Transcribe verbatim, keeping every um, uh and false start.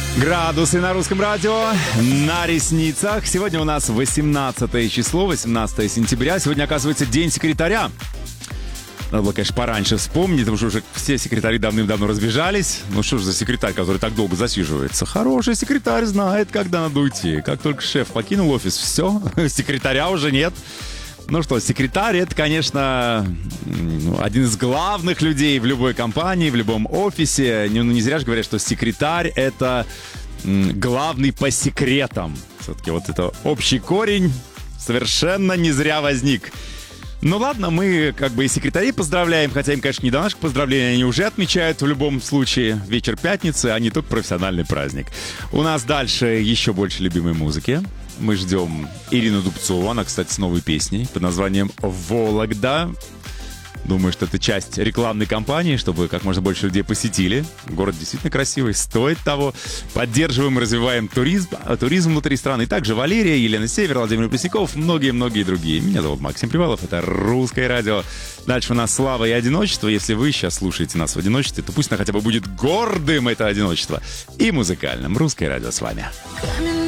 Градусы на русском радио, на ресницах. Сегодня у нас восемнадцатое число, восемнадцатое сентября. Сегодня, оказывается, день секретаря. Надо было, конечно, пораньше вспомнить, потому что уже все секретари давным-давно разбежались. Ну что ж за секретарь, который так долго засиживается? Хороший секретарь знает, когда надо уйти. Как только шеф покинул офис, все, секретаря уже нет. Ну что, секретарь — это, конечно, один из главных людей в любой компании, в любом офисе. Не, ну, не зря же говорят, что секретарь — это главный по секретам. Все-таки вот это общий корень совершенно не зря возник. Ну ладно, мы как бы и секретарей поздравляем, хотя им, конечно, не до наших поздравлений, они уже отмечают в любом случае вечер пятницы, а не только профессиональный праздник. У нас дальше еще больше любимой музыки. Мы ждем Ирину Дубцову, она, кстати, с новой песней под названием «Вологда». Думаю, что это часть рекламной кампании, чтобы как можно больше людей посетили. Город действительно красивый, стоит того. Поддерживаем и развиваем туризм, туризм внутри страны. И также Валерия, Елена Север, Владимир Пресняков, многие-многие другие. Меня зовут Максим Привалов, это «Русское радио». Дальше у нас «Слава и одиночество». Если вы сейчас слушаете нас в одиночестве, то пусть оно хотя бы будет гордым, это одиночество, и музыкальным. «Русское радио» с вами.